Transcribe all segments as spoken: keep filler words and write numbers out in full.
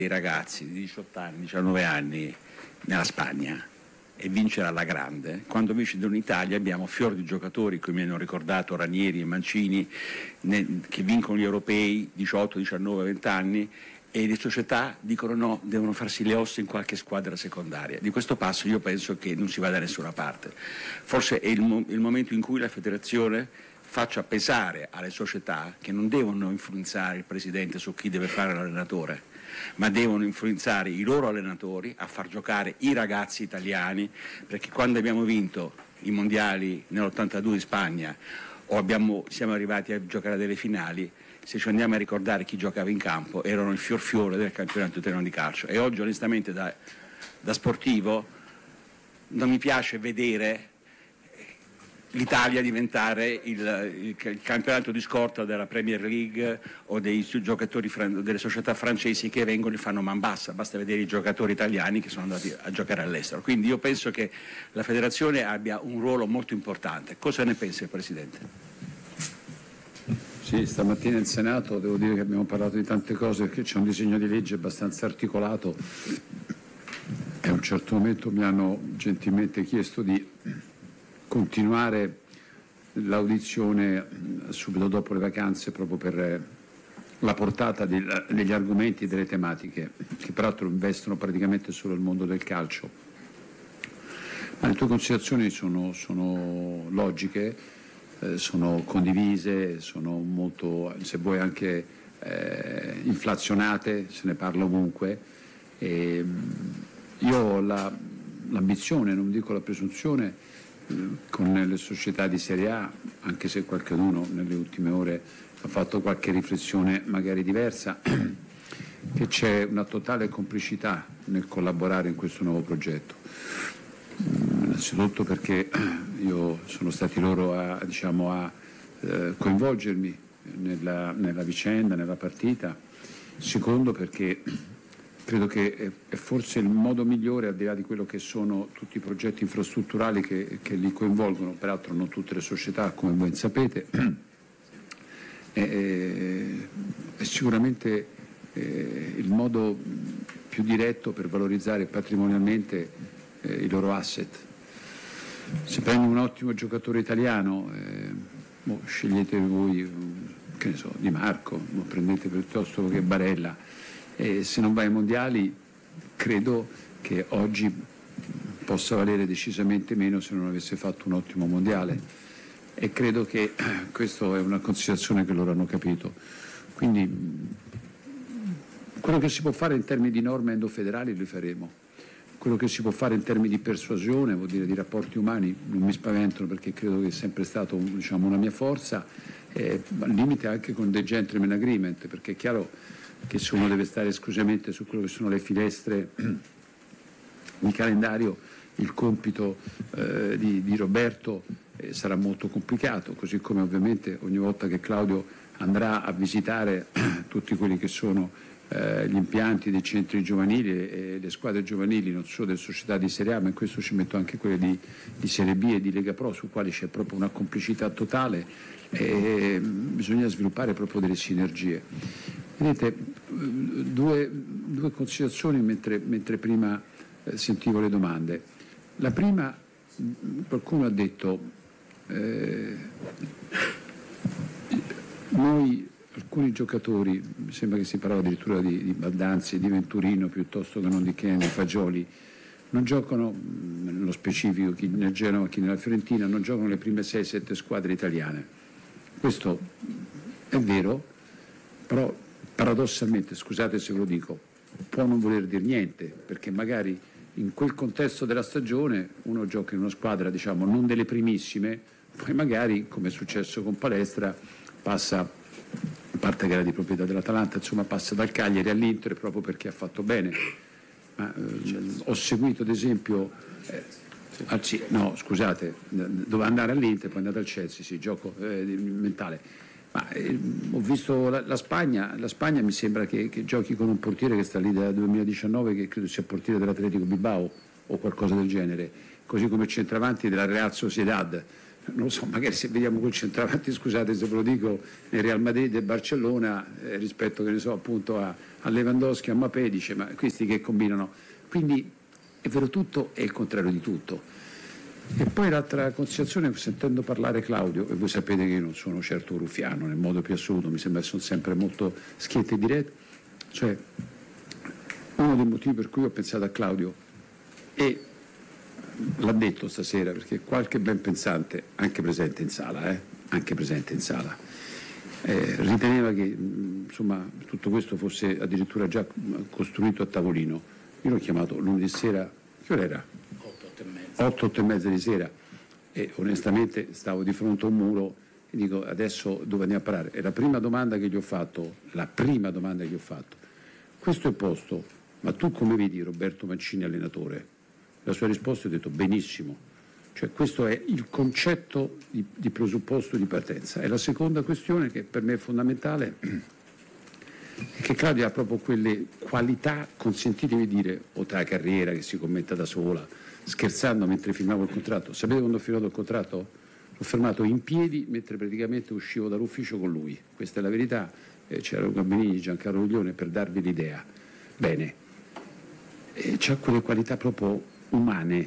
dei ragazzi di diciotto anni, diciannove anni nella Spagna e vincere alla grande, quando invece in Italia abbiamo fior di giocatori, come hanno ricordato Ranieri e Mancini, ne, che vincono gli europei diciotto, diciannove, venti anni, e le società dicono no, devono farsi le ossa in qualche squadra secondaria. Di questo passo io penso che non si va da nessuna parte. Forse è il, mo- il momento in cui la federazione faccia pesare alle società che non devono influenzare il presidente su chi deve fare l'allenatore, ma devono influenzare i loro allenatori a far giocare i ragazzi italiani, perché quando abbiamo vinto i mondiali nell'ottantadue in Spagna o abbiamo, siamo arrivati a giocare a delle finali, se ci andiamo a ricordare chi giocava in campo erano il fior fiore del campionato italiano di calcio. E oggi onestamente da, da sportivo non mi piace vedere l'Italia diventare il, il, il campionato di scorta della Premier League o dei giocatori delle società francesi che vengono e fanno man bassa, basta vedere i giocatori italiani che sono andati a giocare all'estero. Quindi io penso che la federazione abbia un ruolo molto importante. Cosa ne pensa il Presidente? Sì, stamattina in Senato devo dire che abbiamo parlato di tante cose, perché c'è un disegno di legge abbastanza articolato e a un certo momento mi hanno gentilmente chiesto di continuare l'audizione subito dopo le vacanze, proprio per la portata degli argomenti e delle tematiche, che peraltro investono praticamente solo il mondo del calcio. Ma le tue considerazioni sono, sono logiche, eh, sono condivise, sono molto, se vuoi, anche eh, inflazionate, se ne parla ovunque. E io ho la, l'ambizione, non dico la presunzione, con le società di Serie A, anche se qualcuno nelle ultime ore ha fatto qualche riflessione magari diversa, che c'è una totale complicità nel collaborare in questo nuovo progetto. Innanzitutto perché io sono stati loro a, diciamo, a eh, coinvolgermi nella, nella vicenda, nella partita. Secondo perché credo che è forse il modo migliore, al di là di quello che sono tutti i progetti infrastrutturali che, che li coinvolgono, peraltro non tutte le società, come voi sapete, è, è sicuramente eh, il modo più diretto per valorizzare patrimonialmente eh, i loro asset. Se prendi un ottimo giocatore italiano, eh, boh, scegliete voi, che ne so, Di Marco, boh, prendete piuttosto che Barella. E se non vai ai mondiali, credo che oggi possa valere decisamente meno se non avesse fatto un ottimo mondiale, e credo che questa è una considerazione che loro hanno capito. Quindi quello che si può fare in termini di norme endofederali lo faremo, quello che si può fare in termini di persuasione, vuol dire di rapporti umani, non mi spaventano, perché credo che è sempre stato, diciamo, una mia forza, eh, al limite anche con dei gentleman agreement, perché è chiaro che se uno deve stare esclusivamente su quello che sono le finestre di calendario, il compito eh, di, di Roberto eh, sarà molto complicato, così come ovviamente ogni volta che Claudio andrà a visitare tutti quelli che sono eh, gli impianti dei centri giovanili e le squadre giovanili, non solo delle società di Serie A, ma in questo ci metto anche quelle di, di Serie B e di Lega Pro, su quali c'è proprio una complicità totale e bisogna sviluppare proprio delle sinergie. Vedete, due, due considerazioni mentre, mentre prima eh, sentivo le domande. La prima, qualcuno ha detto, eh, noi, alcuni giocatori, mi sembra che si parlava addirittura di, di Baldanzi, di Venturino, piuttosto che non di Kenny, Fagioli, non giocano, nello specifico chi nel Genova, chi nella Fiorentina, non giocano le prime sei sette squadre italiane. Questo è vero, però paradossalmente, scusate se ve lo dico, può non voler dire niente, perché magari in quel contesto della stagione uno gioca in una squadra, diciamo, non delle primissime, poi magari, come è successo con Palestra, passa, a parte che era di proprietà dell'Atalanta, insomma passa dal Cagliari all'Inter proprio perché ha fatto bene. Ma, eh, ho seguito ad esempio, eh, al, no scusate, doveva andare all'Inter, poi è andato al Chelsea, sì, gioco eh, mentale. Ma, eh, ho visto la, la Spagna, la Spagna mi sembra che, che giochi con un portiere che sta lì dal duemiladiciannove, che credo sia portiere dell'Atletico Bilbao o qualcosa del genere, così come il centravanti della Real Sociedad, non lo so, magari se vediamo quel centravanti, scusate se ve lo dico, nel Real Madrid e Barcellona eh, rispetto, che ne so, appunto a, a Lewandowski, a Mbappé, dice ma questi che combinano? Quindi è vero tutto e il contrario di tutto. E poi l'altra considerazione, sentendo parlare Claudio, e voi sapete che io non sono certo ruffiano nel modo più assoluto, mi sembra che sono sempre molto schietti e diretti, cioè uno dei motivi per cui ho pensato a Claudio, e l'ha detto stasera, perché qualche ben pensante, anche presente in sala, eh, anche presente in sala, eh, riteneva che insomma, tutto questo fosse addirittura già costruito a tavolino. Io l'ho chiamato lunedì sera, che ora era? otto, otto e mezza di sera, e onestamente stavo di fronte a un muro e dico adesso dove andiamo a parare? E la prima domanda che gli ho fatto, la prima domanda che gli ho fatto, questo è posto, ma tu come vedi Roberto Mancini allenatore? La sua risposta, ho detto benissimo, cioè questo è il concetto di, di presupposto di partenza. E la seconda questione che per me è fondamentale è che Claudia ha proprio quelle qualità, consentitemi di dire, oltre alla carriera che si commenta da sola, scherzando mentre firmavo il contratto. Sapete quando ho firmato il contratto? L'ho fermato in piedi mentre praticamente uscivo dall'ufficio con lui. Questa è la verità. Eh, c'era Luca Benigni, Giancarlo Guglione, per darvi l'idea. Bene, e c'ha quelle qualità proprio umane,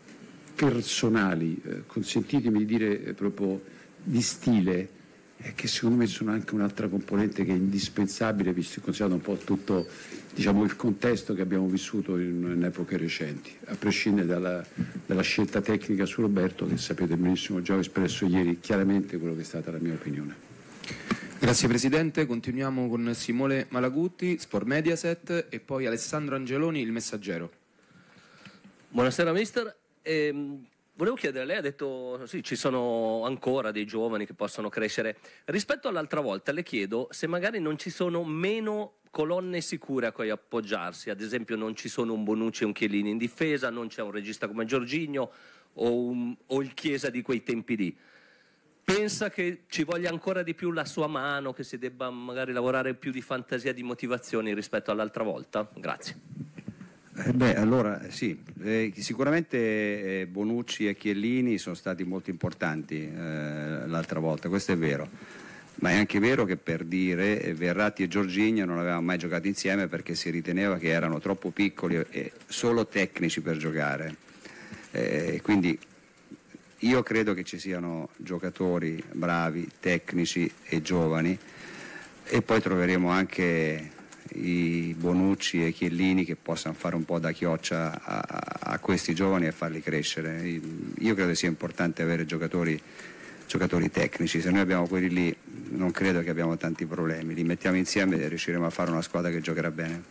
personali, eh, consentitemi di dire eh, proprio di stile, eh, che secondo me sono anche un'altra componente che è indispensabile, visto e considerato un po' tutto diciamo, il contesto che abbiamo vissuto in, in epoche recenti, a prescindere dalla, dalla scelta tecnica su Roberto, che sapete benissimo, già ho espresso ieri chiaramente quello che è stata la mia opinione. Grazie Presidente, continuiamo con Simone Malaguti, Sport Mediaset, e poi Alessandro Angeloni, Il Messaggero. Buonasera mister, ehm, volevo chiedere, lei ha detto sì, ci sono ancora dei giovani che possono crescere. Rispetto all'altra volta le chiedo se magari non ci sono meno colonne sicure a cui appoggiarsi, ad esempio non ci sono un Bonucci e un Chiellini in difesa, non c'è un regista come Jorginho o, un, o il Chiesa di quei tempi lì. Pensa che ci voglia ancora di più la sua mano, che si debba magari lavorare più di fantasia, di motivazioni rispetto all'altra volta? Grazie. Eh beh, allora sì, eh, sicuramente eh, Bonucci e Chiellini sono stati molto importanti eh, l'altra volta, questo è vero, ma è anche vero che per dire eh, Verratti e Jorginho non avevano mai giocato insieme perché si riteneva che erano troppo piccoli e solo tecnici per giocare, eh, quindi io credo che ci siano giocatori bravi, tecnici e giovani, e poi troveremo anche i Bonucci e Chiellini che possano fare un po' da chioccia a, a questi giovani e farli crescere. Io credo sia importante avere giocatori, giocatori tecnici, se noi abbiamo quelli lì non credo che abbiamo tanti problemi, li mettiamo insieme e riusciremo a fare una squadra che giocherà bene.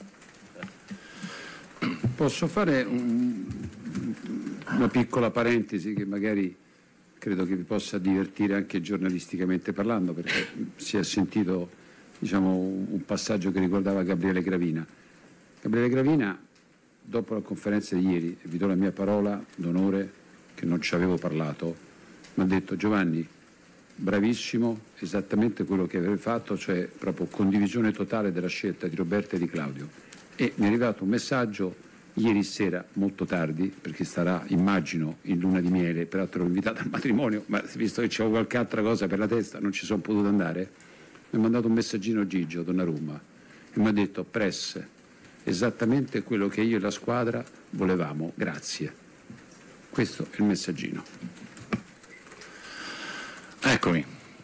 Posso fare un, una piccola parentesi che magari credo che vi possa divertire anche giornalisticamente parlando, perché si è sentito diciamo, un passaggio che riguardava Gabriele Gravina. Gabriele Gravina, dopo la conferenza di ieri, e vi do la mia parola d'onore che non ci avevo parlato, mi ha detto Giovanni, bravissimo, esattamente quello che avevi fatto, cioè proprio condivisione totale della scelta di Roberto e di Claudio. E mi è arrivato un messaggio ieri sera, molto tardi, perché starà, immagino, in luna di miele, peraltro invitato al matrimonio, ma visto che c'avevo qualche altra cosa per la testa, non ci sono potuto andare. Mi ha mandato un messaggino Gigio, Donnarumma, e mi ha detto press, esattamente quello che io e la squadra volevamo, grazie. Questo è il messaggino. Eccomi.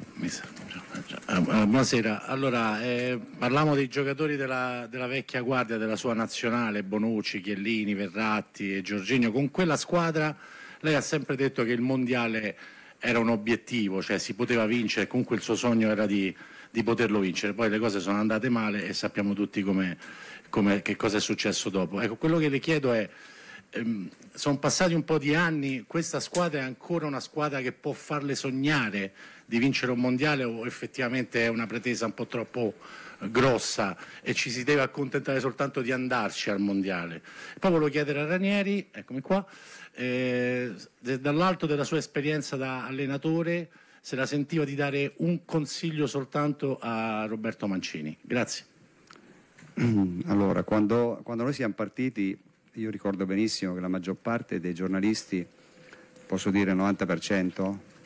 Buonasera, allora eh, parliamo dei giocatori della, della vecchia guardia della sua nazionale, Bonucci, Chiellini, Verratti e Jorginho. Con quella squadra lei ha sempre detto che il mondiale era un obiettivo, cioè si poteva vincere, comunque il suo sogno era di di poterlo vincere, poi le cose sono andate male e sappiamo tutti come, come, che cosa è successo dopo. Ecco, quello che le chiedo è, ehm, sono passati un po' di anni, questa squadra è ancora una squadra che può farle sognare di vincere un mondiale o effettivamente è una pretesa un po' troppo grossa e ci si deve accontentare soltanto di andarci al mondiale? Poi volevo chiedere a Ranieri, eccomi qua, eh, dall'alto della sua esperienza da allenatore, se la sentiva di dare un consiglio soltanto a Roberto Mancini. Grazie. Allora, quando, quando noi siamo partiti, io ricordo benissimo che la maggior parte dei giornalisti, posso dire il novanta per cento,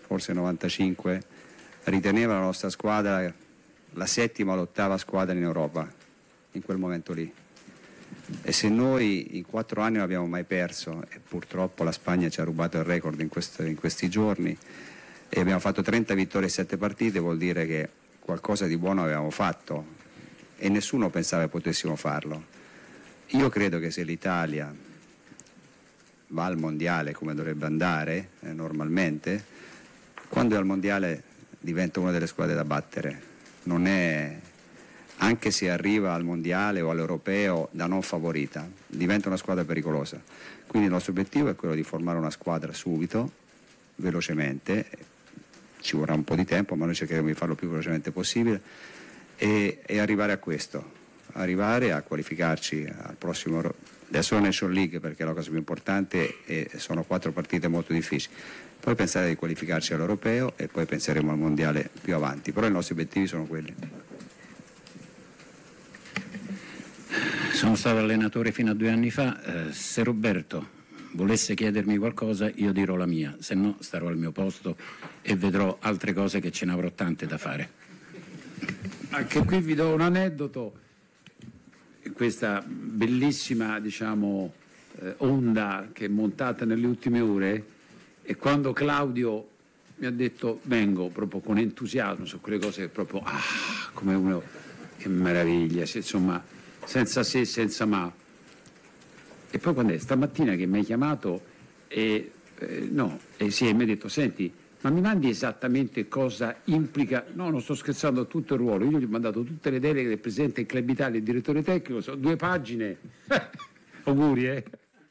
forse novantacinque, riteneva la nostra squadra la settima o l'ottava squadra in Europa in quel momento lì. E se noi in quattro anni non abbiamo mai perso, e purtroppo la Spagna ci ha rubato il record in, questo, in questi giorni, e abbiamo fatto trenta vittorie e sette partite, vuol dire che qualcosa di buono avevamo fatto e nessuno pensava che potessimo farlo. Io credo che se l'Italia va al mondiale come dovrebbe andare eh, normalmente, quando è al mondiale diventa una delle squadre da battere. Non è, anche se arriva al mondiale o all'europeo da non favorita, diventa una squadra pericolosa. Quindi il nostro obiettivo è quello di formare una squadra subito, velocemente, ci vorrà un po' di tempo, ma noi cercheremo di farlo il più velocemente possibile e, e arrivare a questo, arrivare a qualificarci al prossimo, adesso la Nation League perché è la cosa più importante e sono quattro partite molto difficili, poi pensare di qualificarci all'europeo e poi penseremo al mondiale più avanti, però i nostri obiettivi sono quelli. Sono stato allenatore fino a due anni fa, eh, se Roberto volesse chiedermi qualcosa io dirò la mia, se no starò al mio posto e vedrò altre cose che ce ne avrò tante da fare. Anche qui vi do un aneddoto, questa bellissima diciamo eh, onda che è montata nelle ultime ore, e quando Claudio mi ha detto vengo proprio con entusiasmo su quelle cose proprio ah come uno, che meraviglia, insomma senza se senza ma. E poi quando è stamattina che mi hai chiamato e eh, no e sì, mi ha detto senti, ma mi mandi esattamente cosa implica? No, non sto scherzando, tutto il ruolo. Io gli ho mandato tutte le deleghe del presidente del Club Italia e il direttore tecnico, sono due pagine. Auguri, eh.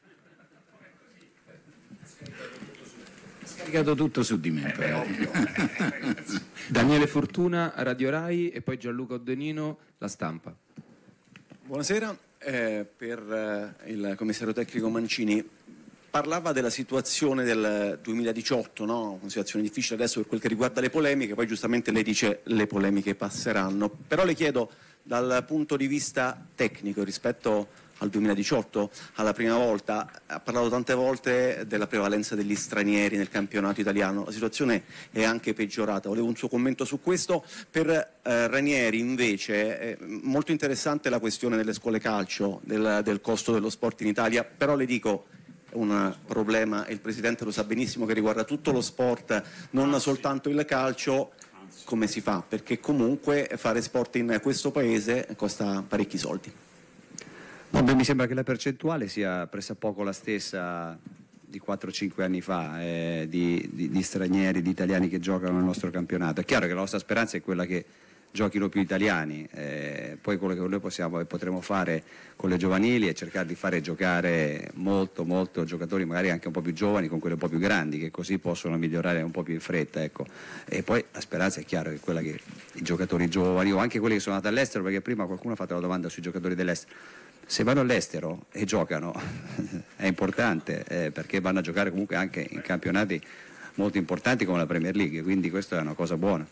Scaricato tutto su di me. Eh, ovvio. Daniele Fortuna, Radio Rai, e poi Gianluca Oddenino, La Stampa. Buonasera, eh, per eh, il commissario tecnico Mancini. Parlava della situazione del duemiladiciotto, no? Una situazione difficile adesso per quel che riguarda le polemiche, poi giustamente lei dice le polemiche passeranno, però le chiedo dal punto di vista tecnico rispetto al duemiladiciotto, alla prima volta, ha parlato tante volte della prevalenza degli stranieri nel campionato italiano, la situazione è anche peggiorata, volevo un suo commento su questo. Per eh, Ranieri invece è molto interessante la questione delle scuole calcio, del, del costo dello sport in Italia, però le dico un problema, e il Presidente lo sa benissimo, che riguarda tutto lo sport, non soltanto il calcio. Come si fa? Perché comunque fare sport in questo Paese costa parecchi soldi. No, beh, mi sembra che la percentuale sia pressappoco la stessa di quattro cinque anni fa, eh, di, di, di stranieri, di italiani che giocano nel nostro campionato. È chiaro che la nostra speranza è quella che giochino più italiani, eh, poi quello che noi possiamo e potremo fare con le giovanili è cercare di fare giocare molto molto giocatori magari anche un po' più giovani con quelli un po' più grandi, che così possono migliorare un po' più in fretta, ecco. E poi la speranza è chiaro che è quella che i giocatori giovani o anche quelli che sono andati all'estero, perché prima qualcuno ha fatto la domanda sui giocatori dell'estero, se vanno all'estero e giocano è importante, eh, perché vanno a giocare comunque anche in campionati molto importanti come la Premier League, quindi questa è una cosa buona.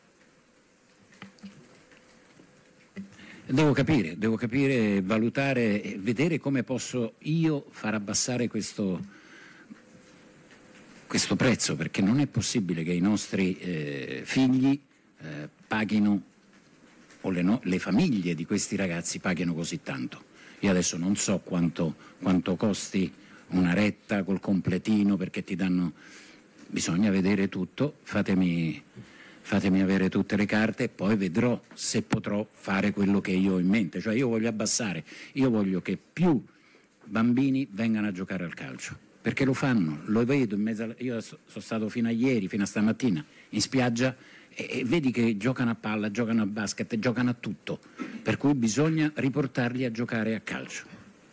Devo capire, devo capire, valutare e vedere come posso io far abbassare questo, questo prezzo, perché non è possibile che i nostri eh, figli eh, paghino, o le, no, le famiglie di questi ragazzi paghino così tanto. Io adesso non so quanto, quanto costi una retta col completino, perché ti danno, bisogna vedere tutto, fatemi... fatemi avere tutte le carte e poi vedrò se potrò fare quello che io ho in mente. Cioè io voglio abbassare, io voglio che più bambini vengano a giocare al calcio, perché lo fanno, lo vedo in mezzo a... Io sono stato fino a ieri, fino a stamattina in spiaggia e, e vedi che giocano a palla, giocano a basket, giocano a tutto, per cui bisogna riportarli a giocare a calcio.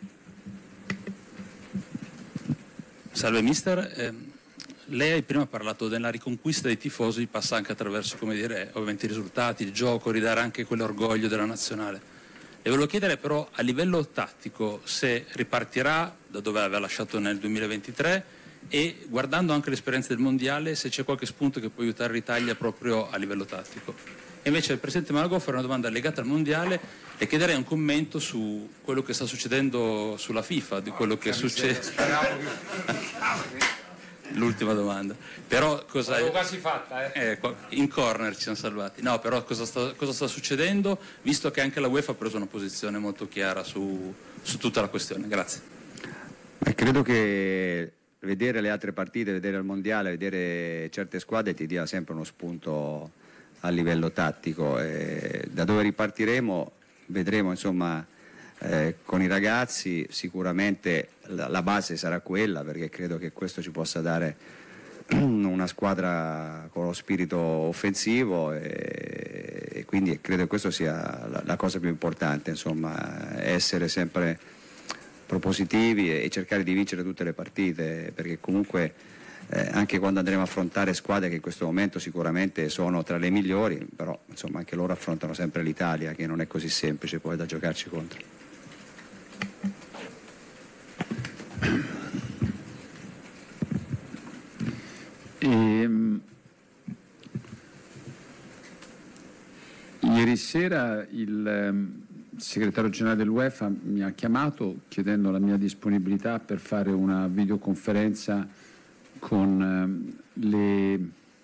Salve mister, eh... lei prima ha parlato della riconquista dei tifosi, passa anche attraverso, come dire, ovviamente i risultati, il gioco, ridare anche quell'orgoglio della nazionale. Le volevo chiedere però a livello tattico se ripartirà da dove aveva lasciato nel duemilaventitré e guardando anche l'esperienza del mondiale se c'è qualche spunto che può aiutare l'Italia proprio a livello tattico. E invece il Presidente Malagoffa era una domanda legata al mondiale e chiederei un commento su quello che sta succedendo sulla FIFA, di quello che succede. l'ultima domanda. Però cosa l'avevo quasi fatta, eh. eh, in corner ci siamo salvati. No, però cosa sta, cosa sta succedendo, visto che anche la UEFA ha preso una posizione molto chiara su, su tutta la questione? Grazie. Eh, credo che vedere le altre partite, vedere il mondiale, vedere certe squadre ti dia sempre uno spunto a livello tattico. E da dove ripartiremo vedremo, insomma, eh, con i ragazzi sicuramente la, la base sarà quella, perché credo che questo ci possa dare una squadra con lo spirito offensivo e, e quindi credo che questo sia la, la cosa più importante, insomma, essere sempre propositivi e, e cercare di vincere tutte le partite, perché comunque eh, anche quando andremo a affrontare squadre che in questo momento sicuramente sono tra le migliori, però insomma anche loro affrontano sempre l'Italia, che non è così semplice poi da giocarci contro. E, ieri sera il segretario generale dell'UEFA mi ha chiamato chiedendo la mia disponibilità per fare una videoconferenza con le,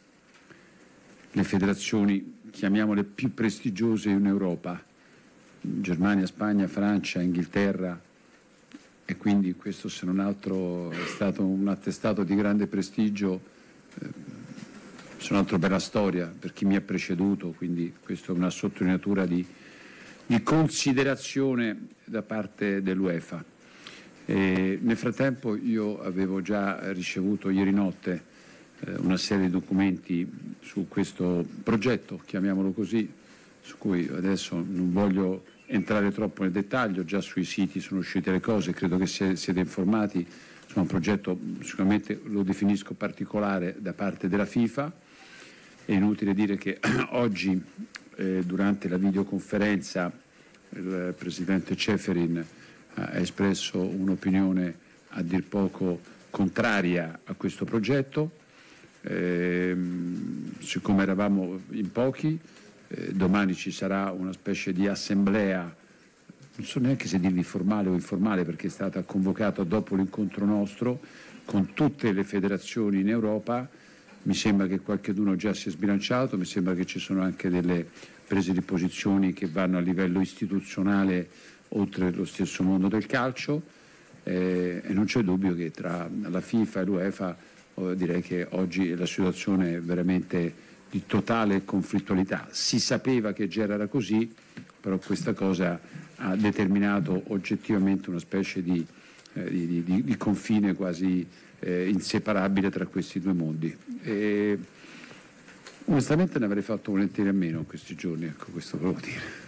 le federazioni, chiamiamole più prestigiose in Europa, Germania, Spagna, Francia, Inghilterra, e quindi questo se non altro è stato un attestato di grande prestigio, eh, se non altro per la storia, per chi mi ha preceduto, quindi questa è una sottolineatura di, di considerazione da parte dell'UEFA. E nel frattempo io avevo già ricevuto ieri notte eh, una serie di documenti su questo progetto, chiamiamolo così, su cui adesso non voglio entrare troppo nel dettaglio, già sui siti sono uscite le cose, credo che siete informati, insomma un progetto sicuramente lo definisco particolare da parte della FIFA. È inutile dire che oggi eh, durante la videoconferenza il presidente Ceferin ha espresso un'opinione a dir poco contraria a questo progetto. Eh, siccome eravamo in pochi, eh, domani ci sarà una specie di assemblea, non so neanche se dirvi formale o informale, perché è stata convocata dopo l'incontro nostro con tutte le federazioni in Europa. Mi sembra che qualcheduno già si è sbilanciato, mi sembra che ci sono anche delle prese di posizioni che vanno a livello istituzionale oltre lo stesso mondo del calcio, eh, e non c'è dubbio che tra la FIFA e l'UEFA oh, direi che oggi la situazione è veramente di totale conflittualità. Si sapeva che già era così, però questa cosa ha determinato oggettivamente una specie di, eh, di, di, di confine quasi eh, inseparabile tra questi due mondi. E, onestamente ne avrei fatto volentieri a meno in questi giorni, ecco, questo volevo dire.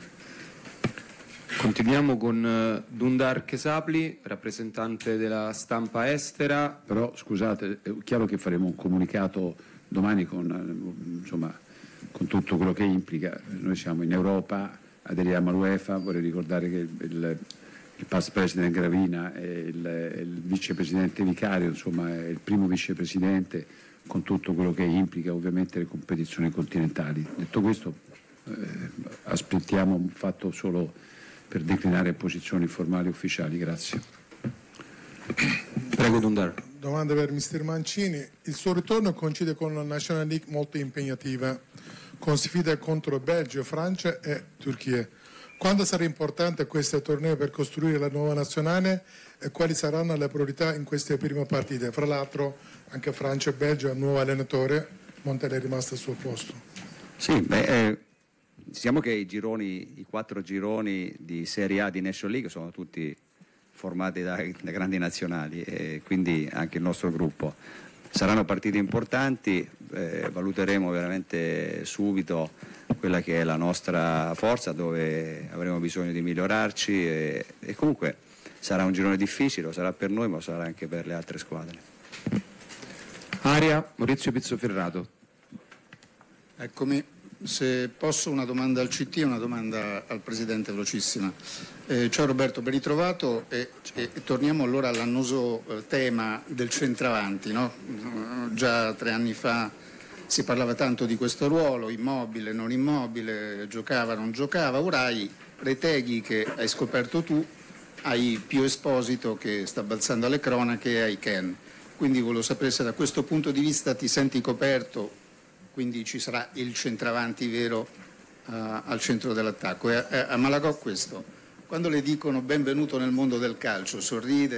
Continuiamo con Dundar Kesapli, rappresentante della stampa estera. Però scusate, è chiaro che faremo un comunicato domani con, insomma, con tutto quello che implica. Noi siamo in Europa, aderiamo all'UEFA, vorrei ricordare che il, il, il past president Gravina è il, è il vicepresidente vicario, insomma è il primo vicepresidente, con tutto quello che implica ovviamente le competizioni continentali. Detto questo, eh, aspettiamo un fatto solo per declinare posizioni formali ufficiali. Grazie. Prego Dundar. Domanda per mister Mancini. Il suo ritorno coincide con una National League molto impegnativa, con sfide contro Belgio, Francia e Turchia. Quando sarà importante questo torneo per costruire la nuova nazionale e quali saranno le priorità in queste prime partite? Fra l'altro anche Francia e Belgio hanno un nuovo allenatore, Montella è rimasto al suo posto. Sì, beh, eh, diciamo che i gironi, i quattro gironi di Serie A di National League sono tutti formati da, da grandi nazionali e quindi anche il nostro gruppo. Saranno partite importanti, eh, valuteremo veramente subito quella che è la nostra forza, dove avremo bisogno di migliorarci e, e comunque sarà un girone difficile, lo sarà per noi ma lo sarà anche per le altre squadre. Aria, Maurizio Pizzoferrato. Eccomi, se posso una domanda al C T e una domanda al Presidente velocissima. Eh, ciao Roberto, ben ritrovato e, e, e torniamo allora all'annoso eh, tema del centravanti, no? Già tre anni fa si parlava tanto di questo ruolo, immobile, non immobile, giocava, non giocava, ora hai Retegui che hai scoperto tu, hai Pio Esposito che sta balzando alle cronache e hai Ken. quindi volevo sapere se da questo punto di vista ti senti coperto, quindi ci sarà il centravanti vero uh, al centro dell'attacco. E a, a Malagò questo, quando le dicono benvenuto nel mondo del calcio, sorride